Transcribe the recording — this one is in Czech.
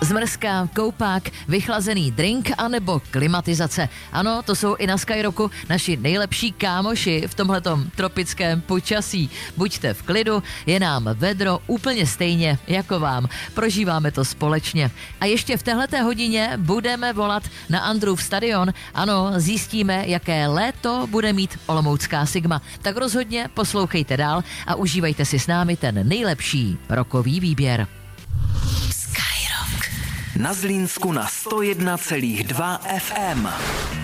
Zmrzka, koupák, vychlazený drink anebo klimatizace. Ano, to jsou i na Skyrocku naši nejlepší kámoši v tomhletom tropickém počasí. Buďte v klidu, je nám vedro úplně stejně jako vám. Prožíváme to společně. A ještě v téhleté hodině budeme volat na Andrův stadion. Ano, zjistíme, jaké léto bude mít olomoucká Sigma. Tak rozhodně poslouchejte dál a užívejte si s námi ten nejlepší rokový výběr. Na Zlínsku na 101,2 FM.